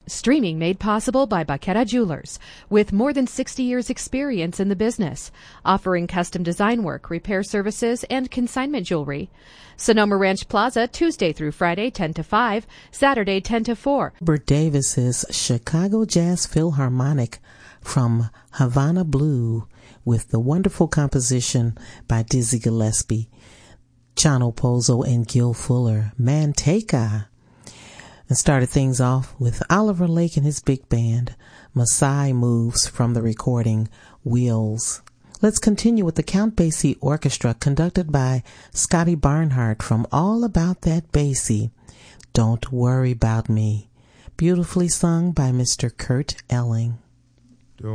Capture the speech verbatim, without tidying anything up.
Streaming made possible by Baqueta Jewelers, with more than sixty years experience in the business, offering custom design work, repair services, and consignment jewelry. Sonoma Ranch Plaza, Tuesday through Friday, ten to five, Saturday, ten to four. Robert Davis's Chicago Jazz Philharmonic from Havana Blue, with the wonderful composition by Dizzy Gillespie, Chano Pozo, and Gil Fuller, Manteca. And started things off with Oliver Lake and his big band, Maasai Moves, from the recording Wheels. Let's continue with the Count Basie Orchestra, conducted by Scotty Barnhart, from All About That Basie, Don't Worry About Me, beautifully sung by Mister Kurt Elling.